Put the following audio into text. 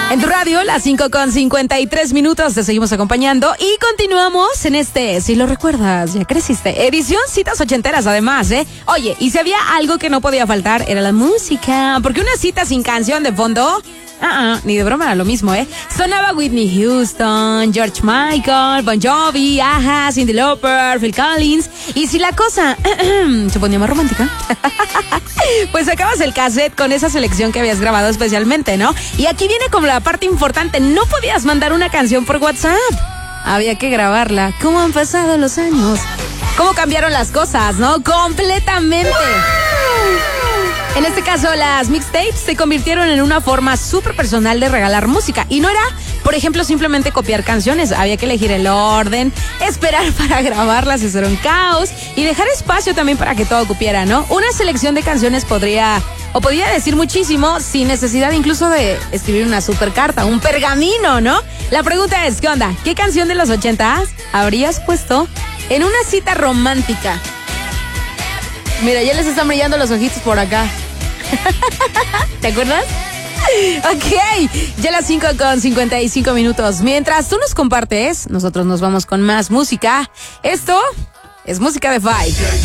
En tu radio, las 5:53, te seguimos acompañando y continuamos en este, si lo recuerdas, ya creciste, edición citas ochenteras además, ¿eh? Oye, y si había algo que no podía faltar, era la música, porque una cita sin canción de fondo, ni de broma era lo mismo, ¿eh? Sonaba Whitney Houston, George Michael, Bon Jovi, Aja, Cyndi Lauper, Phil Collins, y si la cosa se ponía más romántica, pues sacabas el cassette con esa selección que habías grabado especialmente, ¿no? Y aquí viene como la parte importante, no podías mandar una canción por WhatsApp, había que grabarla. ¿Cómo han pasado los años? ¿Cómo cambiaron las cosas, no? Completamente. En este caso, las mixtapes se convirtieron en una forma súper personal de regalar música. Y no era, por ejemplo, simplemente copiar canciones. Había que elegir el orden, esperar para grabarlas, hacer un caos y dejar espacio también para que todo cupiera, ¿no? Una selección de canciones podría decir muchísimo sin necesidad incluso de escribir una super carta, un pergamino, ¿no? La pregunta es, ¿qué onda? ¿Qué canción de los 80s habrías puesto en una cita romántica? Mira, ya les están brillando los ojitos por acá. ¿Te acuerdas? Ok, ya las 5:55. Mientras tú nos compartes, nosotros nos vamos con más música. Esto es música de Five.